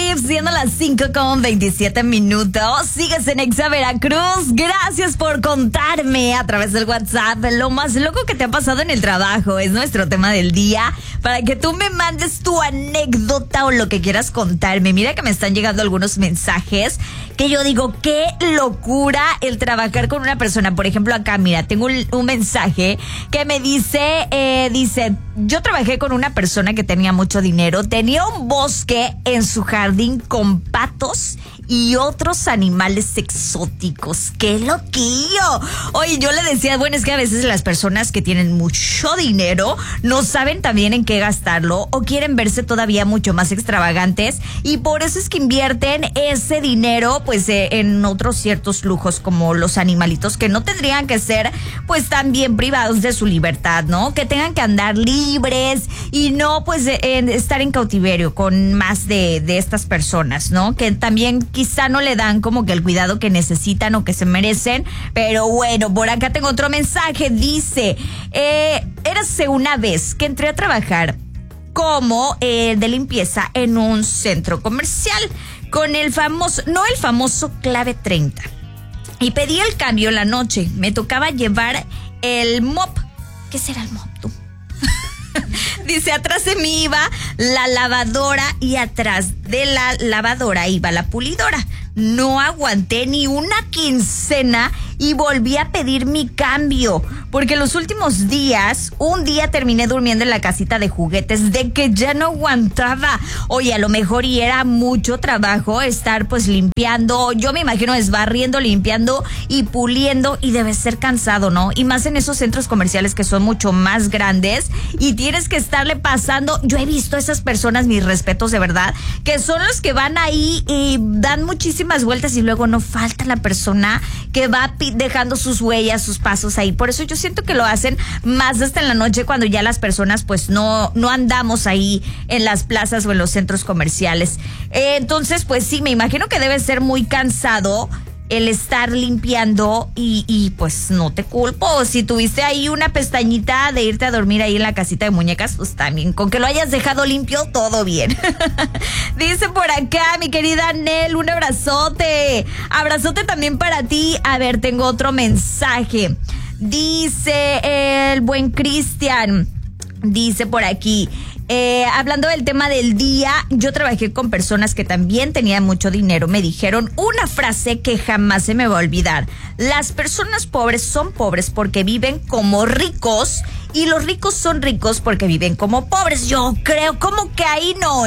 Waves, siendo las 5:27. Sigues en Exa Veracruz. Gracias por contarme a través del WhatsApp lo más loco que te ha pasado en el trabajo. Es nuestro tema del día, para que tú me mandes tu anécdota o lo que quieras contarme. Mira que me están llegando algunos mensajes que yo digo, qué locura el trabajar con una persona. Por ejemplo, acá, mira, tengo un mensaje que me dice, yo trabajé con una persona que tenía mucho dinero, tenía un bosque en su jardín con patos y otros animales exóticos. ¡Qué loquillo! Oye, yo le decía, bueno, es que a veces las personas que tienen mucho dinero no saben también en qué gastarlo o quieren verse todavía mucho más extravagantes, y por eso es que invierten ese dinero pues en otros ciertos lujos, como los animalitos, que no tendrían que ser pues también privados de su libertad, ¿no? Que tengan que andar libres y no pues estar en cautiverio con más de estas personas, ¿no? Que también quizá no le dan como que el cuidado que necesitan o que se merecen. Pero bueno, por acá tengo otro mensaje. Dice, érase una vez que entré a trabajar como de limpieza en un centro comercial con el famoso clave 30. Y pedí el cambio en la noche. Me tocaba llevar el mop. ¿Qué será el mop, tú? Dice, atrás de mí iba la lavadora y atrás de la lavadora iba la pulidora. No aguanté ni una quincena y volví a pedir mi cambio, porque los últimos días, un día terminé durmiendo en la casita de juguetes de que ya no aguantaba. Oye, a lo mejor y era mucho trabajo estar pues limpiando, yo me imagino barriendo, limpiando y puliendo, y debe ser cansado, ¿no? Y más en esos centros comerciales que son mucho más grandes y tienes que estarle pasando. Yo he visto a esas personas, mis respetos de verdad, que son los que van ahí y dan muchísimas vueltas y luego no falta la persona que va dejando sus huellas, sus pasos ahí. Por eso yo siento que lo hacen más hasta en la noche, cuando ya las personas pues no andamos ahí en las plazas o en los centros comerciales. Entonces pues sí, me imagino que debe ser muy cansado el estar limpiando y pues no te culpo. Si tuviste ahí una pestañita de irte a dormir ahí en la casita de muñecas, pues también, con que lo hayas dejado limpio, todo bien. Dice por acá mi querida Nel, un abrazote. Abrazote también para ti. A ver, tengo otro mensaje. Dice el buen Cristian, dice por aquí, hablando del tema del día, yo trabajé con personas que también tenían mucho dinero. Me dijeron una frase que jamás se me va a olvidar: las personas pobres son pobres porque viven como ricos, y los ricos son ricos porque viven como pobres. Yo creo como que ahí no,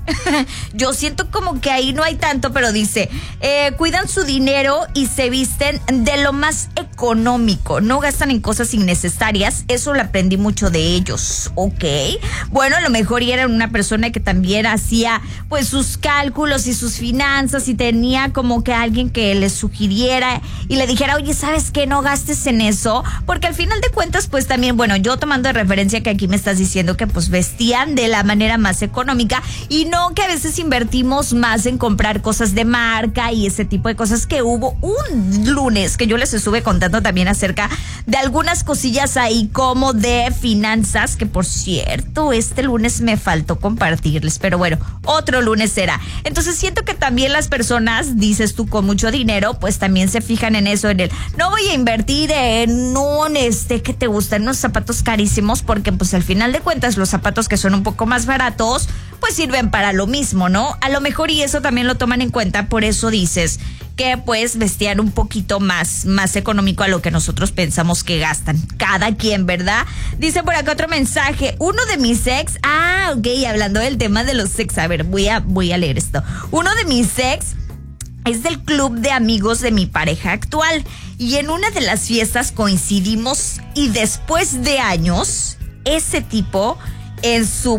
yo siento como que ahí no hay tanto, pero dice, cuidan su dinero y se visten de lo más económico, no gastan en cosas innecesarias. Eso lo aprendí mucho de ellos. Ok, bueno, a lo mejor era una persona que también hacía pues sus cálculos y sus finanzas, y tenía como que alguien que le sugiriera y le dijera, oye, ¿sabes qué? No gastes en eso, porque al final de cuentas pues también, bueno, yo tomando de referencia que aquí me estás diciendo que pues vestían de la manera más económica, y no que a veces invertimos más en comprar cosas de marca y ese tipo de cosas. Que hubo un lunes que yo les estuve contando también acerca de algunas cosillas ahí como de finanzas, que por cierto este lunes me faltó compartirles, pero bueno, otro lunes será. Entonces siento que también las personas, dices tú, con mucho dinero pues también se fijan en eso, en el no voy a invertir en un que te gustan unos zapatos carísimos, porque pues al final de cuentas los zapatos que son un poco más baratos pues sirven para lo mismo, ¿no? A lo mejor, y eso también lo toman en cuenta, por eso dices que pues vestían un poquito más económico a lo que nosotros pensamos que gastan. Cada quien, ¿verdad? Dice por acá otro mensaje, uno de mis ex, ok, hablando del tema de los ex, a ver, voy a leer esto. Uno de mis ex es del club de amigos de mi pareja actual, y en una de las fiestas coincidimos, y después de años, ese tipo en su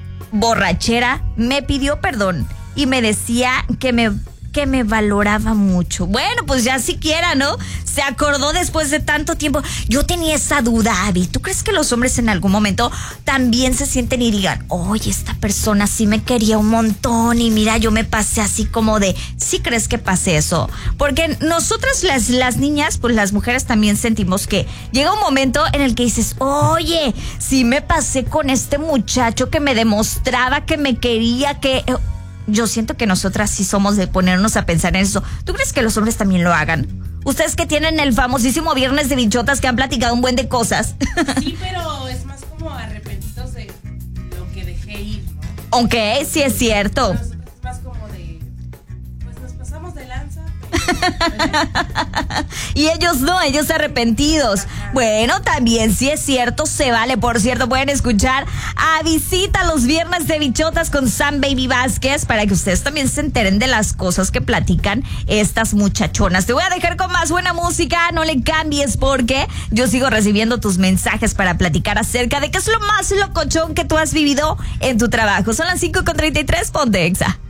borrachera me pidió perdón y me decía que me valoraba mucho. Bueno, pues ya siquiera, ¿no? Se acordó después de tanto tiempo. Yo tenía esa duda, Abby. ¿Tú crees que los hombres en algún momento también se sienten y digan, oye, esta persona sí me quería un montón y mira, yo me pasé así como de... ¿Sí crees que pase eso? Porque nosotras las niñas, pues las mujeres también sentimos que llega un momento en el que dices, oye, sí me pasé con este muchacho que me demostraba que me quería, que... yo siento que nosotras sí somos de ponernos a pensar en eso. ¿Tú crees que los hombres también lo hagan? Ustedes que tienen el famosísimo Viernes de Bichotas, que han platicado un buen de cosas. Sí, pero es más como arrepentidos de lo que dejé ir, ¿no? Ok, sí es cierto. Es más como de, pues nos pasamos de lanza. Y ellos no, ellos arrepentidos. Ajá. Bueno, también sí es cierto, se vale. Por cierto, pueden escuchar a Visita los Viernes de Bichotas con Sam Baby Vázquez para que ustedes también se enteren de las cosas que platican estas muchachonas. Te voy a dejar con más buena música, no le cambies porque yo sigo recibiendo tus mensajes para platicar acerca de qué es lo más locochón que tú has vivido en tu trabajo. Son las 5:33, ponte Exa.